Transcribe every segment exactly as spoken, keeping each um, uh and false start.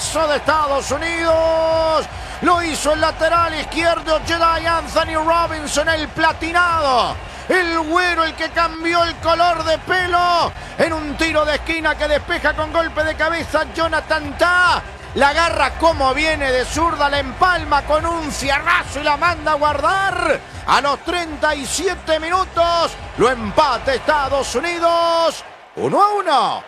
golazo de Estados Unidos. Lo hizo el lateral izquierdo Jedi Anthony Robinson, el platinado. El güero, el que cambió el color de pelo en un tiro de esquina que despeja con golpe de cabeza Jonathan Tah. La agarra como viene de zurda, la empalma con un fierrazo y la manda a guardar. A los treinta y siete minutos lo empata Estados Unidos uno a uno.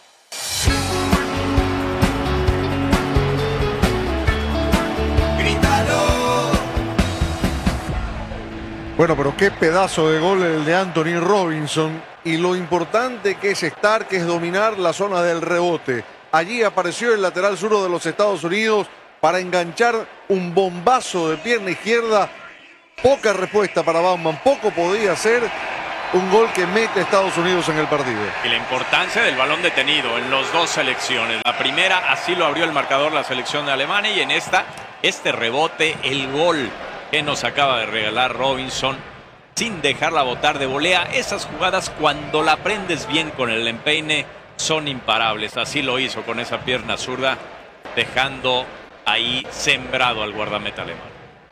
Bueno, pero qué pedazo de gol el de Anthony Robinson, y lo importante que es estar, que es dominar la zona del rebote. Allí apareció el lateral zurdo de los Estados Unidos para enganchar un bombazo de pierna izquierda. Poca respuesta para Baumann, poco podía hacer. Un gol que mete a Estados Unidos en el partido. Y la importancia del balón detenido en las dos selecciones. La primera, así lo abrió el marcador la selección de Alemania, y en esta, este rebote, el gol que nos acaba de regalar Robinson, sin dejarla botar de volea. Esas jugadas, cuando la prendes bien con el empeine, son imparables. Así lo hizo con esa pierna zurda, dejando ahí sembrado al guardameta alemán.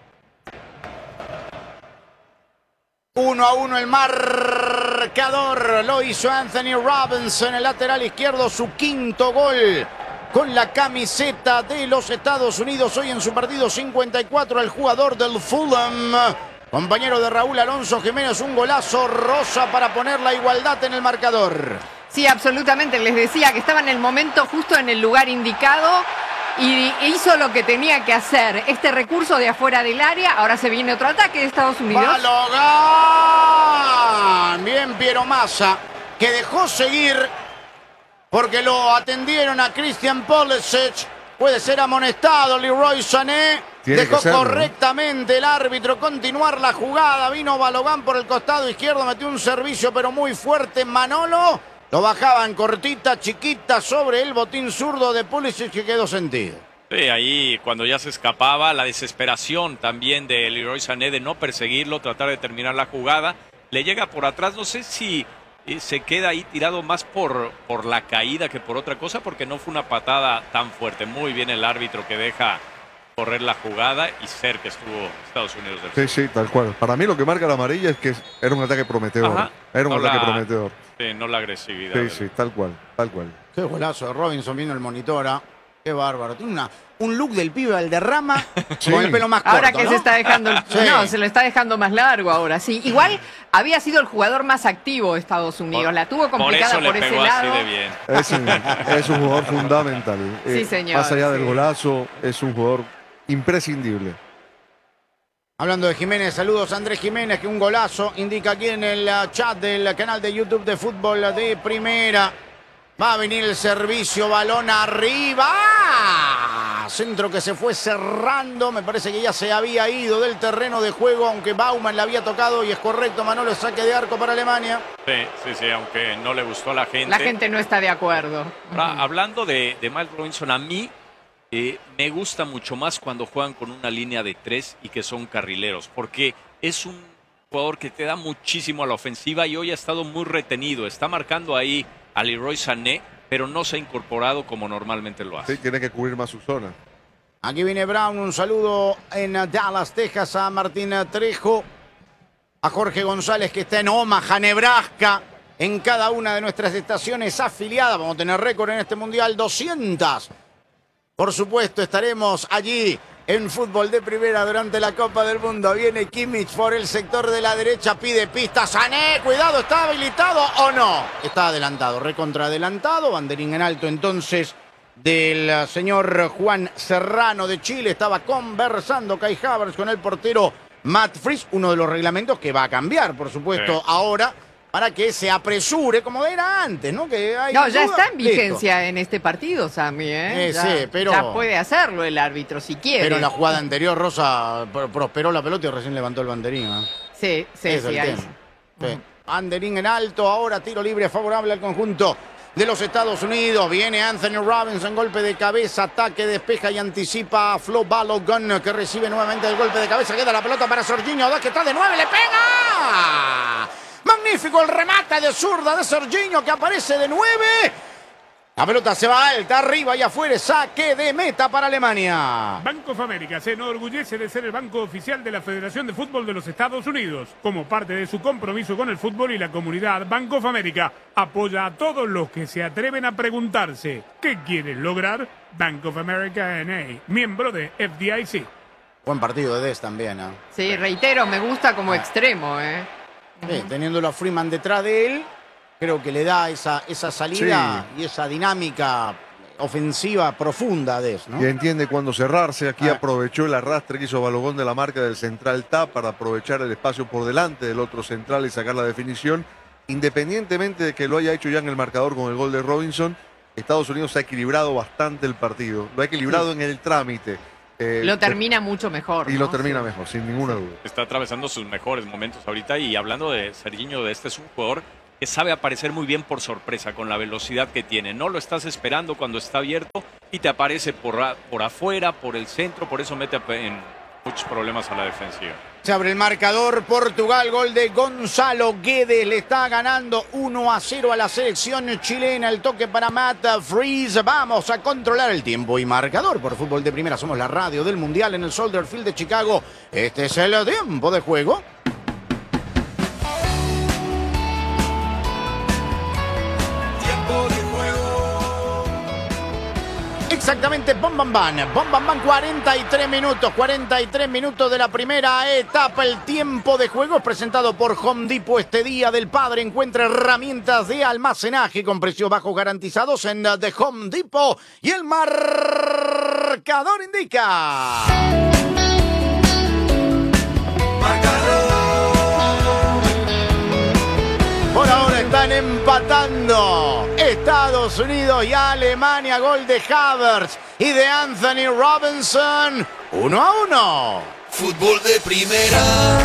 Uno a uno el marcador. Lo hizo Anthony Robinson, el lateral izquierdo, su quinto gol con la camiseta de los Estados Unidos. Hoy en su partido cincuenta y cuatro, el jugador del Fulham, compañero de Raúl Alonso Jiménez, un golazo rosa para poner la igualdad en el marcador. Sí, absolutamente. Les decía que estaba en el momento justo en el lugar indicado y hizo lo que tenía que hacer. Este recurso de afuera del área. Ahora se viene otro ataque de Estados Unidos. ¡Balogan! Bien Piero Massa, que dejó seguir porque lo atendieron a Christian Pulisic. Puede ser amonestado Leroy Sané. Tiene Dejó serlo, correctamente, ¿no?, el árbitro continuar la jugada. Vino Balogan por el costado izquierdo, metió un servicio pero muy fuerte Manolo. Lo bajaban cortita, chiquita, sobre el botín zurdo de Pulisic, que quedó sentido. Sí, ahí cuando ya se escapaba, la desesperación también de Leroy Sané de no perseguirlo, tratar de terminar la jugada. Le llega por atrás, no sé si eh, se queda ahí tirado más por, por la caída que por otra cosa, porque no fue una patada tan fuerte. Muy bien el árbitro que deja correr la jugada, y cerca estuvo Estados Unidos. Sí, sí, tal cual. Para mí lo que marca la amarilla es que era un ataque prometedor. Ajá. Era un No ataque la- prometedor. Sí, no la agresividad. Sí, sí, tal cual, tal cual. Qué golazo de Robinson, viendo el monitor. ¿Ah? Qué bárbaro. Tiene una, un look del pibe Valderrama Sí. con el pelo más corto, Ahora que ¿no? se está dejando, el- Sí. no, se lo está dejando más largo ahora, sí. Igual había sido el jugador más activo de Estados Unidos. Por- La tuvo por complicada eso por, le ese pegó así lado. de bien. Es un, es un jugador fundamental. Sí, señor, Más allá del sí. golazo, es un jugador imprescindible. Hablando de Jiménez, saludos a Andrés Jiménez, que un golazo indica aquí en el uh, chat del canal de YouTube de Fútbol de Primera. Va a venir el servicio, balón arriba. Centro que se fue cerrando, me parece que ya se había ido del terreno de juego, aunque Baumann le había tocado, y es correcto, Manolo, saque de arco para Alemania. Sí, sí, sí, aunque no le gustó a la gente. La gente no está de acuerdo. Ahora, hablando de, de Miles Robinson, a mí eh, me gusta mucho más cuando juegan con una línea de tres y que son carrileros, porque es un jugador que te da muchísimo a la ofensiva, y hoy ha estado muy retenido. Está marcando ahí a Leroy Sané, pero no se ha incorporado como normalmente lo hace. Sí, tiene que cubrir más su zona. Aquí viene Brown, un saludo en Dallas, Texas, a Martín Trejo, a Jorge González, que está en Omaha, Nebraska, en cada una de nuestras estaciones afiliadas. Vamos a tener récord en este Mundial, doscientas. Por supuesto, estaremos allí en Fútbol de Primera durante la Copa del Mundo. Viene Kimmich por el sector de la derecha, pide pista, Sané, cuidado, ¿está habilitado o no? Está adelantado, recontra adelantado, banderín en alto entonces del señor Juan Serrano de Chile. Estaba conversando Kai Havertz con el portero Matt Fries, uno de los reglamentos que va a cambiar, por supuesto, Sí. ahora, para que se apresure, como era antes, ¿no? Que hay No, ya duda, está en listo. vigencia en este partido, Sammy, ¿eh? Eh, ya, sí, pero- ya puede hacerlo el árbitro si quiere. Pero en la jugada anterior Rosa pro- prosperó la pelota y recién levantó el banderín. ¿eh? Sí, sí, Ese es sí, el ahí. tema. Sí. Banderín en alto, ahora tiro libre favorable al conjunto de los Estados Unidos. Viene Anthony Robinson, golpe de cabeza, ataque, despeja y anticipa a Flo Balogun, que recibe nuevamente el golpe de cabeza. Queda la pelota para Serginho, dos que está de nueve, le pega. Magnífico el remate de zurda de Serginho, que aparece de nueve. La pelota se va alta, arriba y afuera, saque de meta para Alemania. Bank of America se enorgullece de ser el banco oficial de la Federación de Fútbol de los Estados Unidos. Como parte de su compromiso con el fútbol y la comunidad, Bank of America apoya a todos los que se atreven a preguntarse ¿qué quieren lograr? Bank of America N A, miembro de F D I C. Buen partido de Dest también, ¿eh? Sí, reitero, me gusta como extremo, ¿eh? Sí, teniéndolo a Freeman detrás de él, creo que le da esa, esa salida sí. y esa dinámica ofensiva profunda a Dest, ¿no? Y entiende cuándo cerrarse. Aquí Ah. aprovechó el arrastre que hizo Balogón de la marca del central T A para aprovechar el espacio por delante del otro central y sacar la definición. Independientemente de que lo haya hecho ya en el marcador con el gol de Robinson, Estados Unidos ha equilibrado bastante el partido. Lo ha equilibrado sí. en el trámite. Eh, lo termina eh, mucho mejor. Y ¿no? lo termina sí. mejor, sin ninguna duda. Está atravesando sus mejores momentos ahorita y hablando de Serginho, de este es un jugador que sabe aparecer muy bien por sorpresa con la velocidad que tiene. No lo estás esperando cuando está abierto y te aparece por, por afuera, por el centro, por eso mete en muchos problemas a la defensiva. Se abre el marcador, Portugal, gol de Gonzalo Guedes, le está ganando uno a cero a la selección chilena, el toque para Matt Freeze, vamos a controlar el tiempo y marcador por Fútbol de Primera, somos la radio del Mundial en el Soldier Field de Chicago, este es el tiempo de juego. Tiempo de juego. Exactamente, bom, bam, bam, bom, bam, bam, cuarenta y tres minutos, cuarenta y tres minutos de la primera etapa. El tiempo de juego es presentado por Home Depot. Este Día del Padre encuentra herramientas de almacenaje con precios bajos garantizados en The Home Depot. Y el marcador indica... Por ahora están empatando Estados Unidos y Alemania. Gol de Havertz y de Anthony Robinson. Uno a uno. Fútbol de Primera.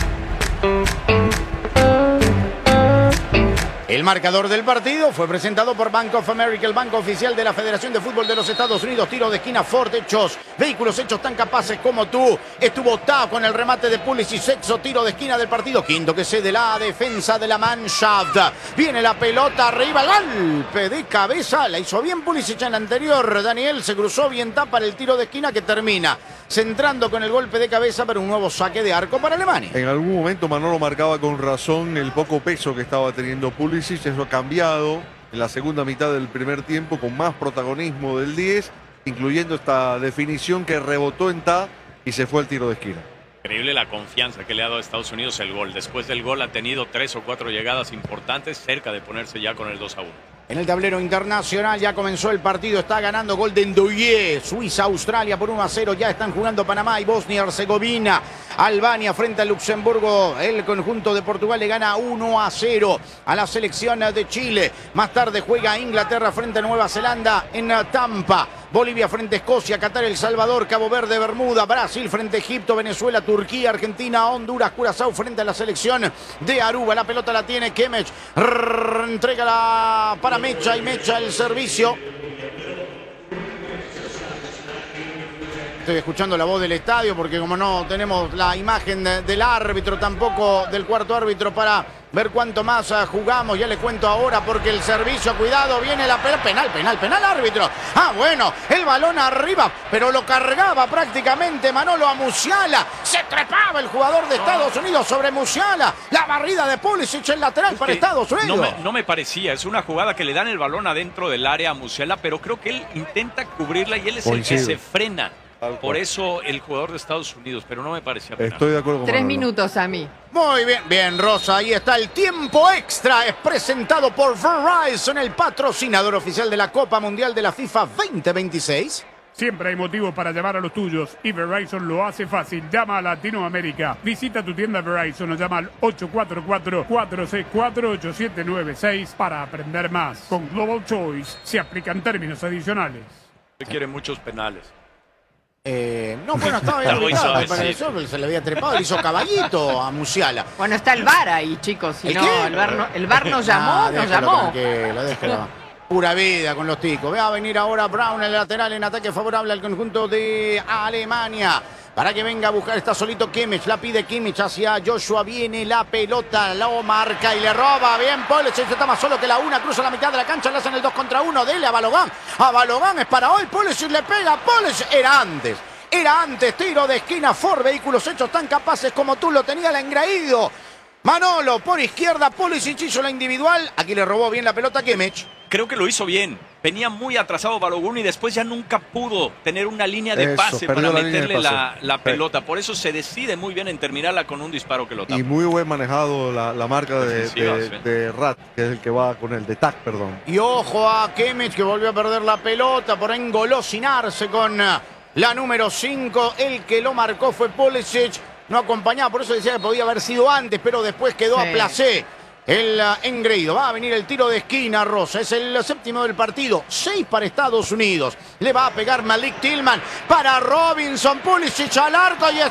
El marcador del partido fue presentado por Bank of America, el banco oficial de la Federación de Fútbol de los Estados Unidos. Tiro de esquina Ford, hechos, vehículos hechos tan capaces como tú. Estuvo Tao con el remate de Pulisic, sexto tiro de esquina del partido. Quinto que cede la defensa de la Mannschaft. Viene la pelota arriba, golpe de cabeza. La hizo bien Pulisic en la anterior. Daniel se cruzó bien Tao para el tiro de esquina que termina centrando con el golpe de cabeza para un nuevo saque de arco para Alemania. En algún momento Manolo marcaba con razón el poco peso que estaba teniendo Pulisic. Eso ha cambiado en la segunda mitad del primer tiempo con más protagonismo del diez, incluyendo esta definición que rebotó en T A y se fue al tiro de esquina. Increíble la confianza que le ha dado a Estados Unidos el gol. Después del gol ha tenido tres o cuatro llegadas importantes cerca de ponerse ya con el dos a uno. En el tablero internacional ya comenzó el partido, está ganando gol de Ndoye, Suiza, Australia por uno a cero, ya están jugando Panamá y Bosnia-Herzegovina, Albania frente a Luxemburgo, el conjunto de Portugal le gana uno a cero a la selección de Chile, más tarde juega Inglaterra frente a Nueva Zelanda en Tampa, Bolivia frente a Escocia, Qatar, El Salvador, Cabo Verde, Bermuda, Brasil frente a Egipto, Venezuela, Turquía, Argentina, Honduras, Curazao frente a la selección de Aruba, la pelota la tiene Kimmich, entrega la para Mecha y Mecha el servicio. Estoy escuchando la voz del estadio porque como no tenemos la imagen de, del árbitro, tampoco del cuarto árbitro para ver cuánto más uh, jugamos. Ya le cuento ahora porque el servicio, cuidado, viene la pelota. Penal, penal, penal, árbitro. Ah, bueno, el balón arriba, pero lo cargaba prácticamente Manolo a Musiala. Se trepaba el jugador de Estados Unidos sobre Musiala. La barrida de Pulisic, el lateral es para Estados Unidos. No me, no me parecía, es una jugada que le dan el balón adentro del área a Musiala, pero creo que él intenta cubrirla y él es Coincido. el que se frena. Por eso el jugador de Estados Unidos, pero no me parecía penal. Estoy de acuerdo con Tres Manolo. minutos a mí. Muy bien, bien, Rosa, ahí está el tiempo extra. Es presentado por Verizon, el patrocinador oficial de la Copa Mundial de la FIFA veinte veintiséis. Siempre hay motivos para llamar a los tuyos y Verizon lo hace fácil. Llama a Latinoamérica. Visita tu tienda Verizon o llama al ocho cuatro cuatro, cuatro seis cuatro, ocho siete nueve seis para aprender más. Con Global Choice se aplican términos adicionales. Se quieren muchos penales. Eh, no, bueno, estaba bien ubicado, me pareció, se le había trepado, le hizo caballito a Musiala. Bueno, está el V A R ahí, chicos. Si ¿El no, qué? el V A R, no, el V A R nos llamó, Ah, nos déjalo llamó. tranquilo, déjalo. Pura vida con los ticos. Va a venir ahora Brown, el lateral en ataque favorable al conjunto de Alemania. para que venga a buscar. Está solito Kimmich, la pide Kimmich hacia Joshua. Viene la pelota, lo marca y le roba. Bien, Pulisic está más solo que la una. Cruza la mitad de la cancha, le hacen el dos contra uno. Dele a Balogun. A Balogun es para hoy. Pulisic le pega. Pulisic era antes. Era antes. Tiro de esquina. Ford, vehículos hechos tan capaces como tú. Lo tenía el engreído. Manolo por izquierda. Pulisic hizo la individual. Aquí le robó bien la pelota a Kimmich. Creo que lo hizo bien. Venía muy atrasado Balogun y después ya nunca pudo tener una línea de Eso, pase para perdió la meterle línea de la, pase. la Sí. pelota. Por eso se decide muy bien en terminarla con un disparo que lo tapa. Y muy buen manejado la, la marca de, Defensiva, de, sí. de Rat, que es el que va con el de Tac, perdón. Y ojo a Kimmich, que volvió a perder la pelota por engolosinarse con la número cinco. El que lo marcó fue Pulisic. No acompañaba, por eso decía que podía haber sido antes, pero después quedó Sí. a placé. El uh, engreído. Va a venir el tiro de esquina, Rosa. Es el séptimo del partido. Seis para Estados Unidos. Le va a pegar Malik Tillman para Robinson. Pulisic al arco y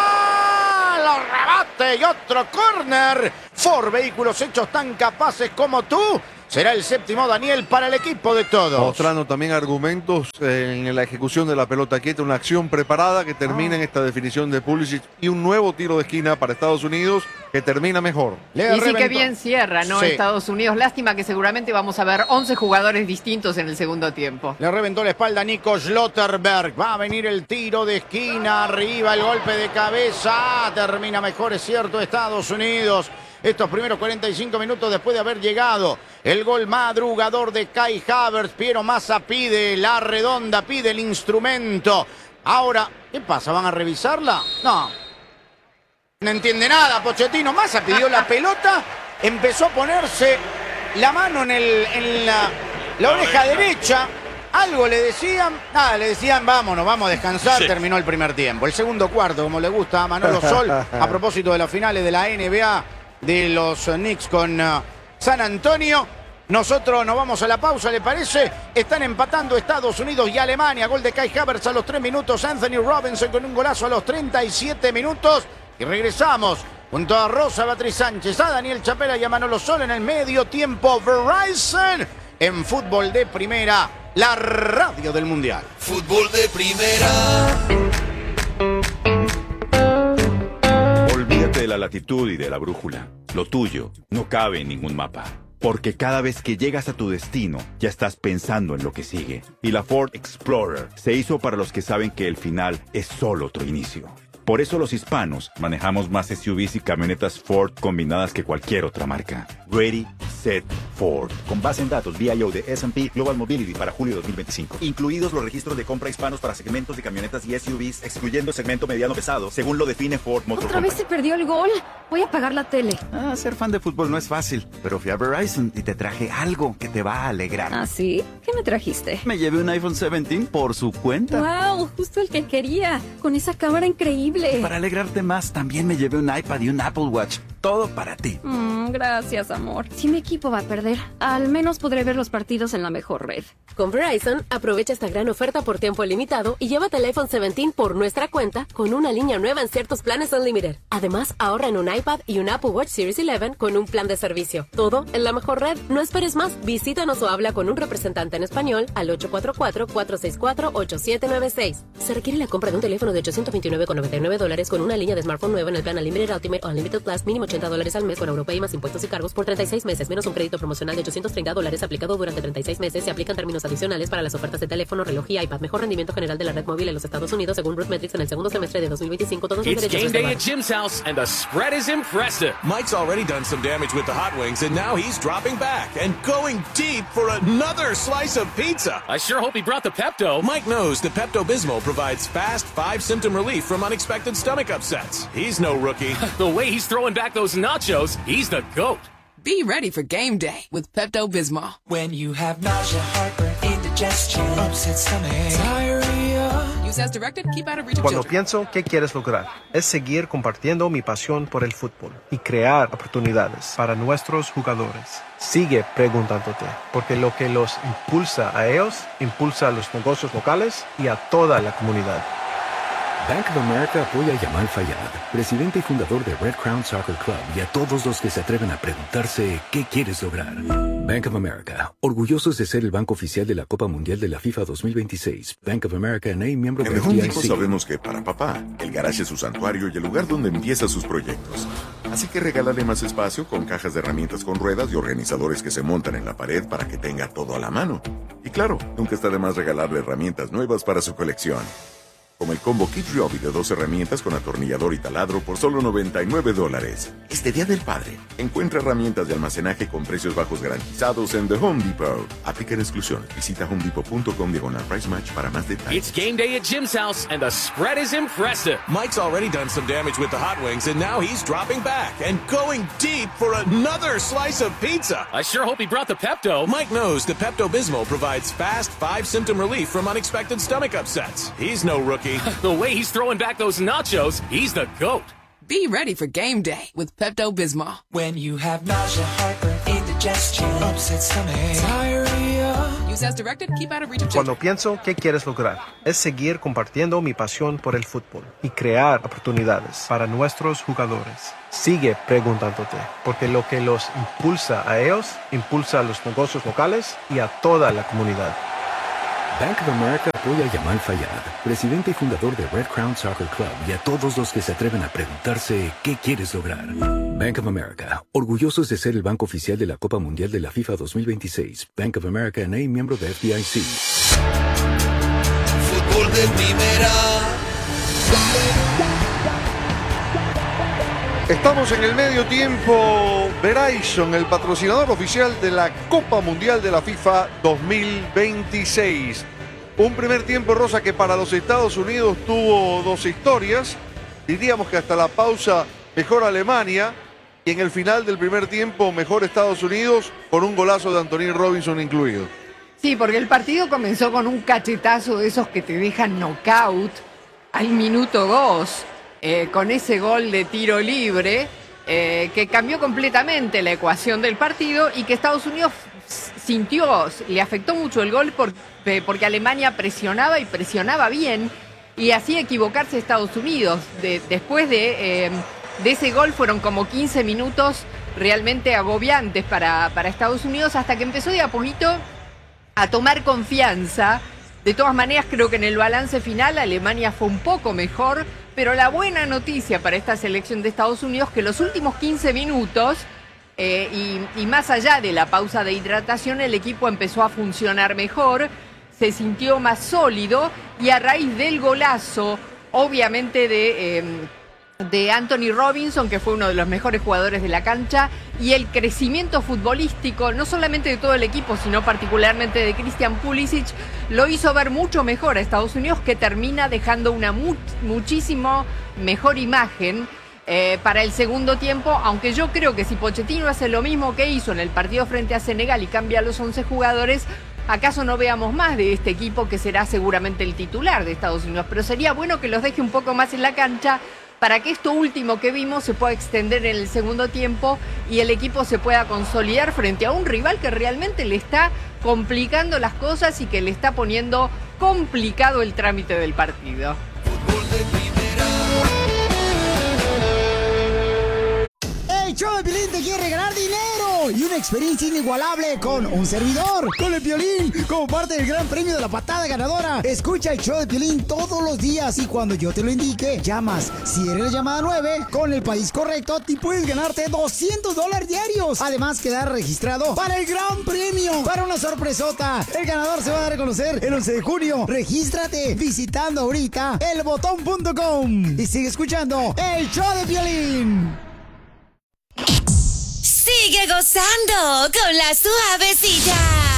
está. Lo rebate y otro córner. Ford, vehículos hechos tan capaces como tú. Será el séptimo, Daniel, para el equipo de todos. Mostrando también argumentos eh, en la ejecución de la pelota quieta, una acción preparada que termina en esta definición de Pulisic y un nuevo tiro de esquina para Estados Unidos que termina mejor. Le Y sí reventó. que bien cierra, ¿no? Sí. Estados Unidos. Lástima que seguramente vamos a ver once jugadores distintos en el segundo tiempo. Le reventó la espalda a Nico Schlotterberg. Va a venir el tiro de esquina. Arriba el golpe de cabeza. Termina mejor, es cierto, Estados Unidos. Estos primeros cuarenta y cinco minutos después de haber llegado el gol madrugador de Kai Havertz. Piero Massa pide la redonda, pide el instrumento. Ahora, ¿qué pasa? ¿Van a revisarla? No. No entiende nada, Pochettino. Massa pidió la pelota, empezó a ponerse la mano en, el, en la, la oreja derecha. Algo le decían, nada, le decían vámonos, vamos a descansar, Sí. terminó el primer tiempo. El segundo cuarto, como le gusta a Manolo Sol, a propósito de las finales de la N B A de los Knicks con uh, San Antonio. Nosotros nos vamos a la pausa, ¿le parece? Están empatando Estados Unidos y Alemania. Gol de Kai Havertz a los tres minutos. Anthony Robinson con un golazo a los treinta y siete minutos. Y regresamos junto a Rosa Beatriz Sánchez, a Daniel Chapela y a Manolo Sol en el medio tiempo. Verizon en Fútbol de Primera, la radio del Mundial. Fútbol de primera. Olvídate de la latitud y de la brújula. Lo tuyo no cabe en ningún mapa. Porque cada vez que llegas a tu destino, ya estás pensando en lo que sigue. Y la Ford Explorer se hizo para los que saben que el final es solo otro inicio. Por eso los hispanos manejamos más S U Vs y camionetas Ford combinadas que cualquier otra marca. Ready, Set, Ford. Con base en datos V I O de S and P Global Mobility para julio de dos mil veinticinco. Incluidos los registros de compra hispanos para segmentos de camionetas y S U Vs, excluyendo segmento mediano pesado, según lo define Ford Motor ¿Otra vez se Company. perdió el gol? Voy a apagar la tele. Ah, ser fan de fútbol no es fácil, pero fui a Verizon y te traje algo que te va a alegrar. ¿Ah, sí? ¿Qué me trajiste? Me llevé un iPhone diecisiete por su cuenta. ¡Wow! Justo el que quería. Con esa cámara increíble. Para alegrarte más, también me llevé un iPad y un Apple Watch. Todo para ti. Mm, gracias, amor. Si mi equipo va a perder, al menos podré ver los partidos en la mejor red. Con Verizon, aprovecha esta gran oferta por tiempo limitado y llévate el iPhone diecisiete por nuestra cuenta con una línea nueva en ciertos planes Unlimited. Además, ahorra en un iPad y un Apple Watch Series once con un plan de servicio. Todo en la mejor red. No esperes más. Visítanos o habla con un representante en español al ocho cuatro cuatro, cuatro seis cuatro, ocho siete nueve seis. Se requiere la compra de un teléfono de ochocientos veintinueve con noventa y nueve dólares con una línea de smartphone nueva en el plan Unlimited Ultimate o Unlimited Plus, mínimo ochenta dólares al mes con Europay más impuestos y cargos por treinta y seis meses, menos un crédito promocional de ochocientos treinta dólares aplicado durante treinta y seis meses. Se aplican términos adicionales para las ofertas de teléfono, reloj y iPad. Mejor rendimiento general de la red móvil en los Estados Unidos según RootMetrics en el segundo semestre de dos mil veinticinco. Todos los It's derechos game day at reservados. Jim's house, and the spread is impressive. Mike's already done some damage with the hot wings, and now he's dropping back and going deep for another slice of pizza. I sure hope he brought the Pepto. Mike knows that Pepto-Bismol provides fast, five-symptom relief from unexpected stomach upsets. He's no rookie. The way he's throwing back those nachos, he's the GOAT. Be ready for game day with Pepto-Bismol. When you have nausea, heartburn, indigestion, upset stomach, diarrhea. Use as directed. Keep out of reach of Cuando children. pienso qué quieres lograr, es seguir compartiendo mi pasión por el fútbol y crear oportunidades para nuestros jugadores. Sigue preguntándote, porque lo que los impulsa a ellos, impulsa a los negocios locales y a toda la comunidad. Bank of America apoya a Yamal Fayad, presidente y fundador de Red Crown Soccer Club, y a todos los que se atreven a preguntarse ¿qué quieres lograr? Bank of America, orgullosos de ser el banco oficial de la Copa Mundial de la FIFA dos mil veintiséis. Bank of America N A, miembro en de The Home F D I Depot C. sabemos que para papá, el garaje es su santuario y el lugar donde empieza sus proyectos. Así que regálale más espacio con cajas de herramientas con ruedas y organizadores que se montan en la pared para que tenga todo a la mano. Y claro, nunca está de más regalarle herramientas nuevas para su colección. Como el combo Kit Ryobi de dos herramientas con atornillador y taladro por solo noventa y nueve dólares. Este Día del Padre, encuentra herramientas de almacenaje con precios bajos garantizados en The Home Depot. Aplica en exclusiones. Visita homedepot.com diagonal price match para más detalles. It's game day at Jim's house, and the spread is impressive. Mike's already done some damage with the hot wings, and now he's dropping back and going deep for another slice of pizza. I sure hope he brought the Pepto. Mike knows the Pepto-Bismol provides fast, five-symptom relief from unexpected stomach upsets. He's no rookie. The way he's throwing back those nachos, he's the GOAT. Be ready for game day with Pepto-Bismol. When you have nausea, heartburn, indigestion, upset stomach, diarrhea. Use as directed, keep out of reach of Cuando children. pienso qué quieres lograr, es seguir compartiendo mi pasión por el fútbol y crear oportunidades para nuestros jugadores. Sigue preguntándote, porque lo que los impulsa a ellos, impulsa a los negocios locales y a toda la comunidad. Bank of America apoya a Yamal Fayad, presidente y fundador de Red Crown Soccer Club, y a todos los que se atreven a preguntarse ¿qué quieres lograr? Bank of America, orgullosos de ser el banco oficial de la Copa Mundial de la FIFA dos mil veintiséis. Bank of America N A, miembro de F D I C. Fútbol de primera. Estamos en el medio tiempo. Verizon, el patrocinador oficial de la Copa Mundial de la FIFA dos mil veintiséis. Un primer tiempo, Rosa, que para los Estados Unidos tuvo dos historias. Diríamos que hasta la pausa mejor Alemania y en el final del primer tiempo mejor Estados Unidos, con un golazo de Anthony Robinson incluido. Sí, porque el partido comenzó con un cachetazo de esos que te dejan knockout al minuto dos. Eh, con ese gol de tiro libre eh, que cambió completamente la ecuación del partido y que Estados Unidos sintió, le afectó mucho el gol por, eh, porque Alemania presionaba y presionaba bien y hacía equivocarse a Estados Unidos. De, después de, eh, de ese gol fueron como quince minutos realmente agobiantes para, para Estados Unidos hasta que empezó de a poquito a tomar confianza. De todas maneras, creo que en el balance final Alemania fue un poco mejor, pero la buena noticia para esta selección de Estados Unidos es que los últimos quince minutos, eh, y, y más allá de la pausa de hidratación, el equipo empezó a funcionar mejor, se sintió más sólido y a raíz del golazo, obviamente de... Eh, de Anthony Robinson, que fue uno de los mejores jugadores de la cancha, y el crecimiento futbolístico, no solamente de todo el equipo, sino particularmente de Christian Pulisic, lo hizo ver mucho mejor a Estados Unidos, que termina dejando una mu- muchísimo mejor imagen eh, para el segundo tiempo, aunque yo creo que si Pochettino hace lo mismo que hizo en el partido frente a Senegal y cambia a los once jugadores, acaso no veamos más de este equipo que será seguramente el titular de Estados Unidos, pero sería bueno que los deje un poco más en la cancha para que esto último que vimos se pueda extender en el segundo tiempo y el equipo se pueda consolidar frente a un rival que realmente le está complicando las cosas y que le está poniendo complicado el trámite del partido. El show de Piolín te quiere regalar dinero y una experiencia inigualable con un servidor, con el Piolín, como parte del gran premio de la patada ganadora. Escucha el show de Piolín todos los días y cuando yo te lo indique, llamas. Si eres la llamada nueve, con el país correcto, te puedes ganarte doscientos dólares diarios. Además, quedar registrado para el gran premio, para una sorpresota. El ganador se va a dar a conocer el once de junio. Regístrate visitando ahorita el botón punto com y sigue escuchando el show de Piolín. Sigue gozando con la suavecita.